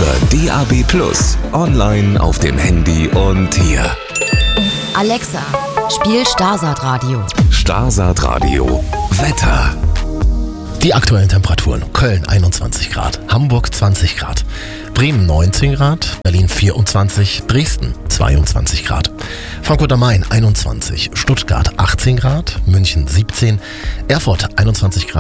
Über DAB+, online auf dem Handy und hier. Alexa, spiel Starsat-Radio. Starsat-Radio. Wetter. Die aktuellen Temperaturen: Köln 21 Grad, Hamburg 20 Grad, Bremen 19 Grad, Berlin 24, Dresden 22 Grad, Frankfurt am Main 21, Stuttgart 18 Grad, München 17, Erfurt 21 Grad.